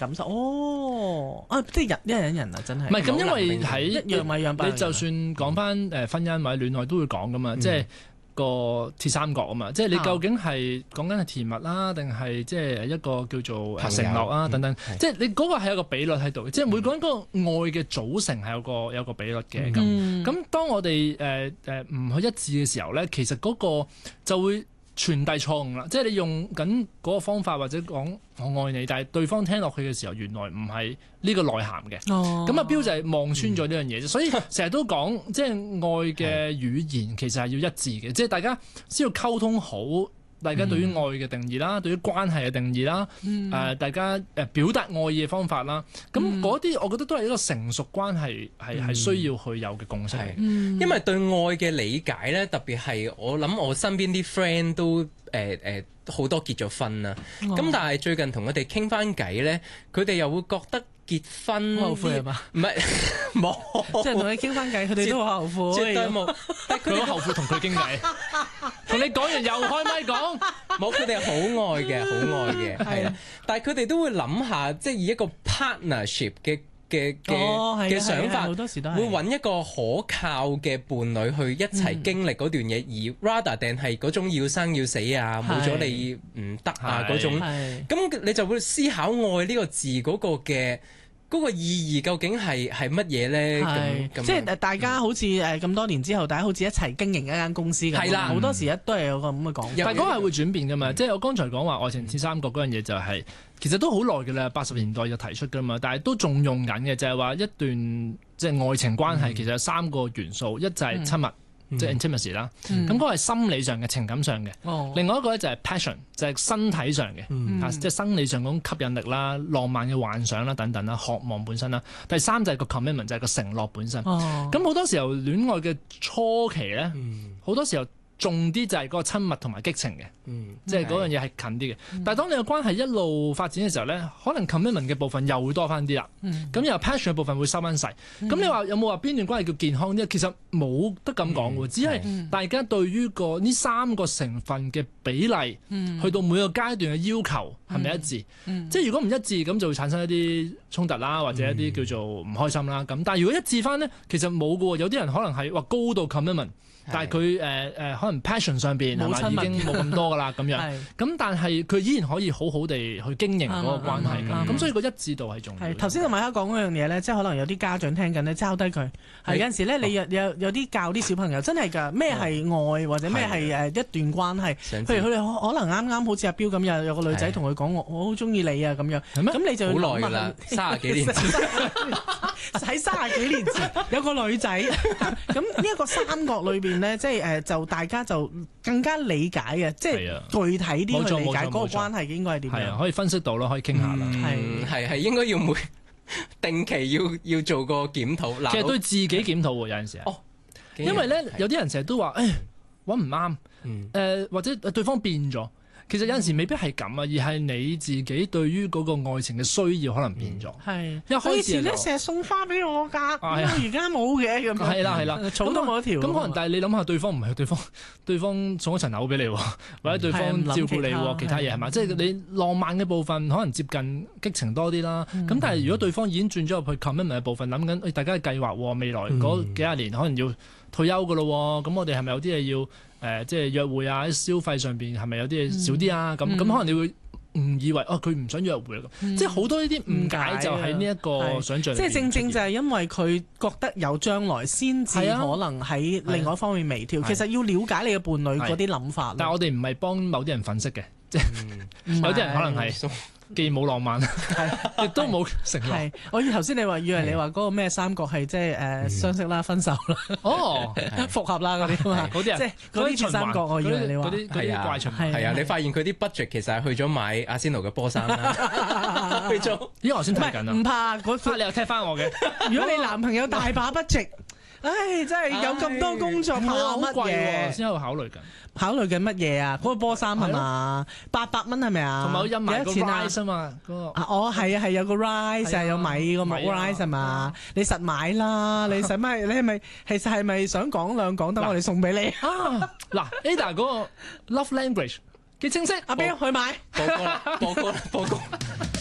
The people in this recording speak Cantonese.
感受。即係人啊，真係。 唔係咁，因為喺一樣米養百樣人。 你就算講翻婚姻或者戀愛都會講噶嘛，即係個鐵三角啊嘛，即係你究竟係講緊係甜蜜啦，定係即係一個叫做承諾啊等等，即係你嗰個係有個比率喺度，即係每個人嗰個愛嘅組成係有個比率嘅咁。咁當我哋唔去一致嘅時候咧，其實嗰個就會傳遞錯誤啦，即係你用緊嗰個方法或者講我愛你，但係對方聽落去嘅時候，原來唔係呢個內涵嘅。咁阿標就係望穿咗呢樣嘢，所以成日都講即係愛嘅語言其實係要一致嘅，即係大家先要溝通好。大家對於愛嘅定義啦，對於關係嘅定義啦，大家表達愛意嘅方法啦，咁嗰啲我覺得都係一個成熟關係係需要去有嘅共識。 因為對愛嘅理解咧，特別係我諗我身邊啲 friend 都好多結咗婚啦，咁但係最近同佢哋傾翻偈咧，佢哋又會覺得結婚後悔係嘛？ 唔係冇， 即係同你傾翻偈，佢哋都好後悔。 絕對冇，但係佢好後悔同佢傾偈，同你講完又開咪講， 冇，佢哋好愛嘅，好愛嘅，係啦。但係佢哋都會諗下，即係以一個 partnership 嘅想法， 好多時都係會揾一個可靠嘅伴侶去一齊經歷嗰段嘢，而 rather 定係嗰種要生要死啊，冇咗你唔得啊嗰種，咁你就會思考愛呢個字嗰個意義究竟係乜嘢咧？ 即係大家好似咁多年之後，大家好似一齊經營一間公司咁。係啦，好多時都係有個咁嘅講法。 但係嗰個係會轉變㗎嘛？即係我剛才講話愛情鐵三角嗰樣嘢就係其實都好耐㗎啦，80年代就提出㗎嘛，但係都仲用緊嘅，就係話一段即係愛情關係其實有3個元素，一就係親密。即係 intimacy 啦，咁嗰個係心理上嘅、情感上嘅。另外一個咧就係 passion，就係身體上嘅，即係生理上嗰種吸引力啦、浪漫嘅幻想啦等等啦、渴望本身啦。第三就係個 commitment，就係個承諾本身。咁好多時候戀愛嘅初期咧，好多時候重啲就係嗰個親密同埋激情嘅，即係嗰樣嘢係近啲嘅。但係當你個關係一路發展嘅時候咧，可能 commitment 嘅部分又會多翻啲啦。咁又 passion 嘅部分會收翻細。咁你話有冇話邊段關係叫健康啲？其實冇得咁講喎，只係大家對於呢3個成分嘅比例，去到每個階段嘅要求係咪一致？即係如果唔一致，咁就會產生一啲衝突啦，或者一啲叫做唔開心啦。咁但係如果一致翻咧，其實冇嘅喎。有啲人可能係話高度 commitment。但係佢可能 passion 上邊係嘛已經冇咁多㗎啦咁樣，咁但係佢依然可以好好地去經營嗰個關係㗎，咁所以個一致度係重要。 頭先同馬克講嗰樣嘢咧，即係可能有啲家長聽緊咧，抄低佢。係有陣時咧，你有啲教啲小朋友真係㗎，咩係愛或者咩係一段關係？譬如佢哋可能啱啱好似阿標咁，有個女仔同佢講我好中意你啊咁樣，咁你就要好耐㗎啦，30幾年前， 喺30幾年前有個女仔，咁呢一個三角裏邊。即係就大家就更加理解嘅，即係具體啲去理解嗰個關係應該係點樣？ 係啊，可以分析到咯，可以傾下啦。 係應該要定期要做個檢討。 其實對自己檢討喎，有陣時因為咧有啲人成日都話揾唔啱，或者對方變咗。其實有陣時未必係咁啊，而係你自己對於嗰個愛情嘅需要可能變咗。 佢以前咧成日送花俾我㗎，而家冇嘅咁樣。 係啦， 草都冇一條。 咁可能但係你諗下，對方唔係對方送一層樓俾你，或者對方照顧你其他嘢係嘛？即係你浪漫嘅部分可能接近激情多啲啦。咁但係如果對方已經轉咗入去 commitment 嘅部分，諗緊大家嘅計劃未來嗰幾廿年可能要退休㗎咯，咁我哋係咪有啲嘢要？即係約會啊，消費上邊係咪有啲嘢少啲啊？咁可能你會誤以為佢唔想約會啦。即係好多呢啲誤解就喺呢一個想像。 即係正就係因為佢覺得有將來，先至可能喺另外一方面微調。其實要了解你嘅伴侶嗰啲諗法。 但係我哋唔係幫某啲人粉飾嘅，即係有啲人可能係。既冇浪漫，亦都冇承諾。 我頭先以為你話嗰個咩三角係即係相識啦、分手啦、復合啦嗰啲嘛， 嗰啲即係嗰啲三角。我以為你話嗰啲怪循環。 係啊，你發現佢啲 budget 其實係去咗買阿仙奴嘅波衫啦，去咗。 咦，我先睇緊啊！ 唔怕，嗰你又踢翻我嘅。 如果你男朋友大把 budget，真係有咁多工作，怕乜嘢？ 先喺度考慮緊。 考慮緊乜嘢啊？嗰個波衫係嘛？800蚊係咪啊？ 同埋我印埋個 rise 啊嘛， 係有個 rise 有米個 rise 係嘛？你實買啦，你使乜？你其實係咪想講兩講？等我哋送俾你嗱 Ada 嗰個 love language 幾清晰， 阿標去買報告。